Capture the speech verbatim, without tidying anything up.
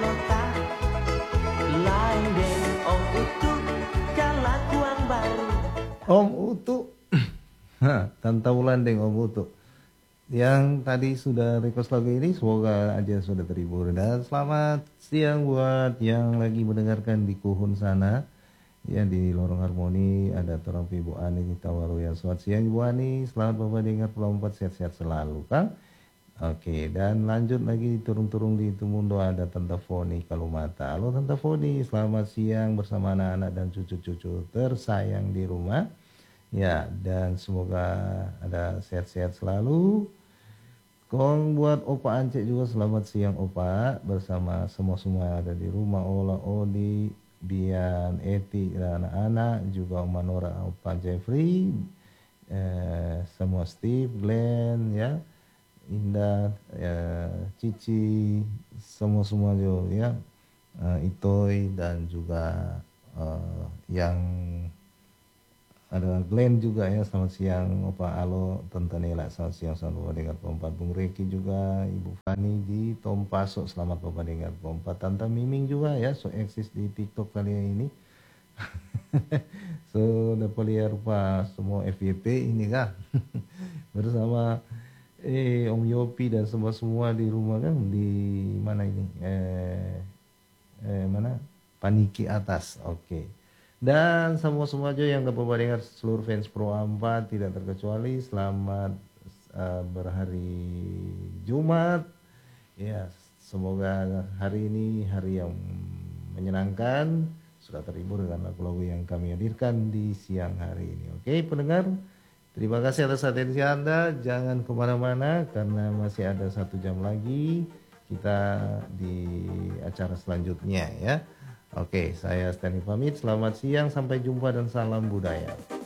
kalau tak lain deng Om Utu kalakuan baru. Om Utu, Tante Wulandeng Om Utu. Yang tadi sudah request lagu ini, semoga aja sudah terhibur. Dan selamat siang buat yang lagi mendengarkan di Kuhun sana. Ya, di Lorong Harmoni ada torang Ibu Ani Tawaru ya. Selamat siang Ibu Ani, selamat Bapak dengar pelompat sehat-sehat selalu Kang. Oke, dan lanjut lagi turung-turung di Tumundo ada Tante Foni Kalumata. Halo Tante Foni, selamat siang bersama anak-anak dan cucu-cucu tersayang di rumah. Ya, dan semoga ada sehat-sehat selalu. Kong buat Opa Ance juga selamat siang Opa, bersama semua-semua ada di rumah, Ola, Odi, Bian, Eti, dan anak-anak, juga Om Manora, Opa Jeffrey, eh, semua Steve, Glenn, ya, Indah, ya, Cici, semua-semua juga ya, eh, Itoy, dan juga eh, yang ada Glenn juga ya, selamat siang Opa Alo, Tante Nela, selamat siang selamat dengar pompa, Bung Reki juga, Ibu Fani di Tompaso, selamat Bapak dengar pompa, Tante Miming juga ya, so eksis di TikTok kali ini. So dapat lihat rupa semua F Y P ini kah bersama eh Om Yopi dan semua-semua di rumah kan, di mana ini eh, eh mana Paniki atas, oke. Okay. Dan semua-semua aja yang dapat dengar, seluruh fans Pro empat tidak terkecuali, selamat uh, berhari Jumat. Ya, semoga hari ini hari yang menyenangkan, sudah terhibur dengan lagu-lagu yang kami hadirkan di siang hari ini. Oke, pendengar, terima kasih atas atensi Anda. Jangan kemana-mana karena masih ada satu jam lagi kita di acara selanjutnya ya. Oke, saya Stanley pamit. Selamat siang, sampai jumpa dan salam budaya.